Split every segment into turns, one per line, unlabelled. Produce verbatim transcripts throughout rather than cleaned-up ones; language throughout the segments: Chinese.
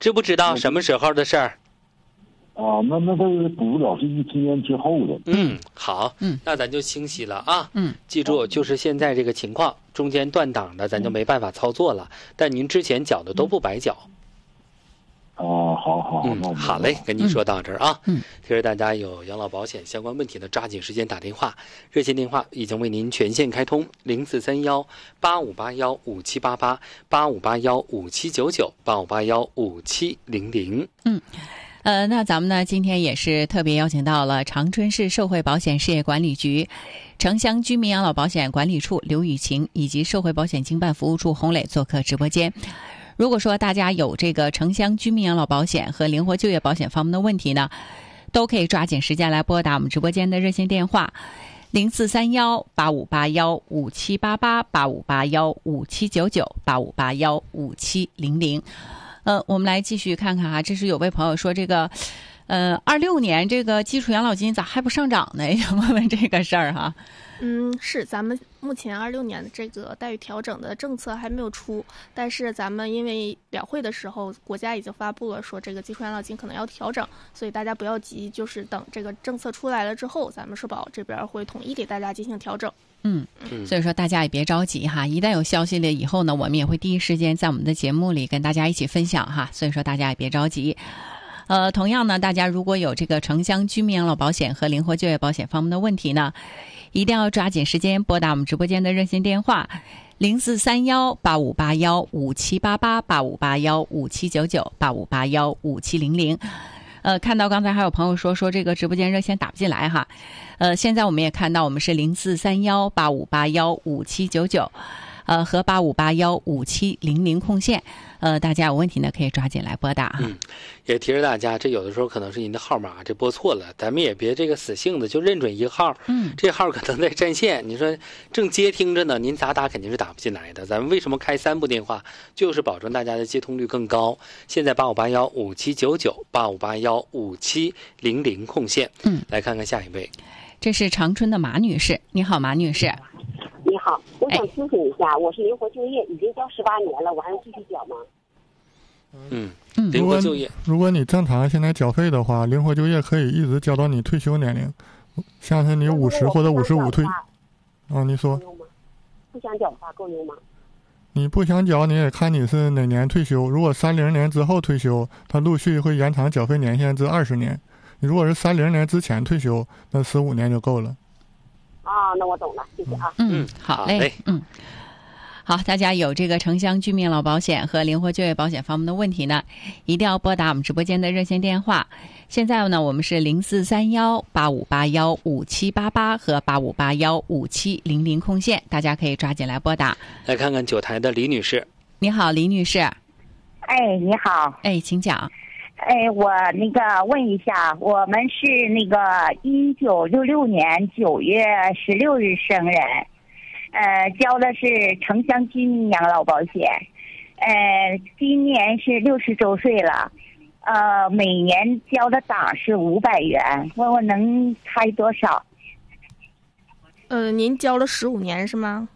知不知道什么时候的事儿？
啊，那那个补了是一七年之后的。
嗯，好，
嗯，
那咱就清晰了啊。
嗯，
记住，就是现在这个情况，中间断档的咱就没办法操作了。嗯、但您之前缴的都不白缴。
哦、啊，好好，
嗯，好嘞，跟您说到这儿啊。
嗯，
其实大家有养老保险相关问题的，抓紧时间打电话，热线电话已经为您全线开通，零四三幺八五八幺五七八八八五八幺五七九九八五八幺五七零零。
嗯。呃，那咱们呢，今天也是特别邀请到了长春市社会保险事业管理局城乡居民养老保险管理处刘雨晴以及社会保险经办服务处洪磊做客直播间。如果说大家有这个城乡居民养老保险和灵活就业保险方面的问题呢，都可以抓紧时间来拨打我们直播间的热线电话零四三幺八五八幺五七八八八五八幺五七九九八五八幺五七零零。呃，我们来继续看看哈，这是有位朋友说这个，呃，二六年这个基础养老金咋还不上涨呢？想问问这个事儿哈。
嗯，是咱们目前二六年的这个待遇调整的政策还没有出，但是咱们因为两会的时候，国家已经发布了说这个基础养老金可能要调整，所以大家不要急，就是等这个政策出来了之后，咱们社保这边会统一给大家进行调整。
嗯，所以说大家也别着急哈，一旦有消息了以后呢，我们也会第一时间在我们的节目里跟大家一起分享哈，所以说大家也别着急。呃，同样呢，大家如果有这个城乡居民养老保险和灵活就业保险方面的问题呢，一定要抓紧时间拨打我们直播间的热线电话零四三幺八五八幺五七八八八五八幺五七九九八五八幺五七零零。呃，看到刚才还有朋友说说这个直播间热线打不进来哈，呃，现在我们也看到我们是零四三幺八五八幺五七九九，呃和八五八幺五七零零空线，呃，大家有问题呢可以抓紧来拨打。
嗯，也提示大家，这有的时候可能是您的号码这拨错了，咱们也别这个死性子就认准一个号，
嗯，
这号可能在占线，你说正接听着呢，您咋打肯定是打不进来的。咱们为什么开三部电话，就是保证大家的接通率更高。现在八五八幺五七九九八五八幺五七零零空线，
嗯，
来看看下一位，
这是长春的马女士，你好，马女士。
你好，我想咨询一下，哎、我是灵活就业，已经交十八年了，我还能继续缴吗？
嗯，灵活就业，
如果你正常现在缴费的话，灵活就业可以一直交到你退休年龄，像是你五十或者五十五退。啊，你说？
不想缴的话够用吗？
你不想缴，你也看你是哪年退休。如果三零年之后退休，它陆续会延长缴费年限至二十年。你如果是三零年之前退休，那十五年就够了。
啊，那我懂了，谢谢啊。
嗯，好嘞，嗯，好，大家有这个城乡居民养老保险和灵活就业保险方面的问题呢，一定要拨打我们直播间的热线电话。现在呢，我们是零四三幺八五八幺五七八八和八五八幺五七零零空线，大家可以抓紧来拨打。
来看看九台的李女士，
你好，李女士。
哎，你好。
哎，请讲。
哎，我那个问一下，我们是那个一九六六年九月十六日生人，呃，交的是城乡居民养老保险，呃，今年是六十周岁了，呃，每年交的档是五百元，问问能开多少？
呃，您交了十五年是吗？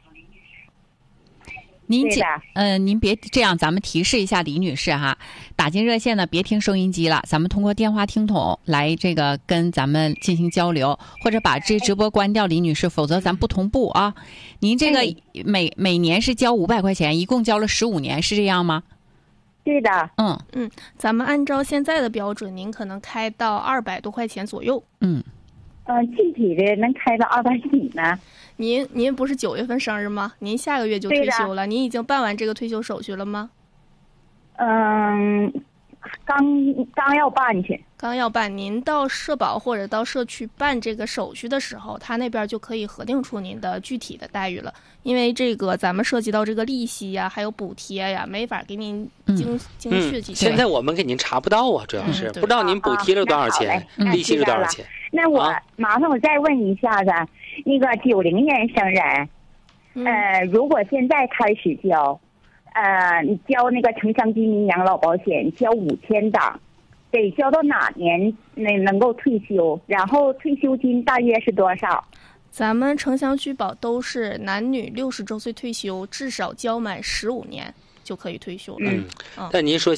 您呃，您别这样，咱们提示一下李女士哈，打进热线呢，别听收音机了，咱们通过电话听筒来这个跟咱们进行交流，或者把这直播关掉，李女士，否则咱不同步啊。您这个每每年是交五百块钱，一共交了十五年，是这样吗？
对的。
嗯
嗯，咱们按照现在的标准，您可能开到二百多块钱左右。
嗯。
呃，具体的能开到二百几呢？
您您不是九月份生日吗？您下个月就退休了，您已经办完这个退休手续了吗？
嗯，刚刚要办去，
刚要办。您到社保或者到社区办这个手续的时候，他那边就可以核定出您的具体的待遇了。因为这个咱们涉及到这个利息呀，还有补贴呀，没法给您精、嗯、精确计算、
嗯。现在我们给您查不到啊，主要是、嗯、不知道您补贴了多少钱，
啊、
利息是多少钱。
那我、啊、麻烦我再问一下子，那个九零年生人，
嗯、
呃，如果现在开始交，呃，你交那个城乡居民养老保险，交五千档，得交到哪年那能够退休？然后退休金大约是多少？
咱们城乡居保都是男女六十周岁退休，至少交满十五年就可以退休了。
嗯，但您说。